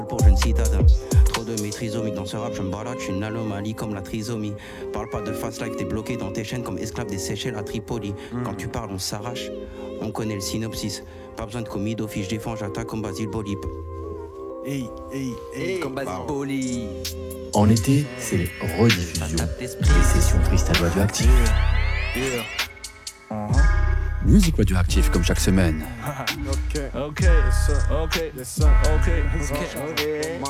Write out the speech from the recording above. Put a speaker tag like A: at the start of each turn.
A: Pour jeune citadin, trop de trisomique dans ce rap, je me balade, je suis une anomalie comme la trisomie. Parle pas de fast life, t'es bloqué dans tes chaînes comme esclave des Seychelles à Tripoli. Quand tu parles, on s'arrache, on connaît le synopsis. Pas besoin de commis d'office, je défends, j'attaque comme Basile Boli.
B: Comme Basile Boli.
C: En été, c'est les rediffusions des sessions freestyle radioactive. Musique radioactive comme chaque semaine.
D: Okay.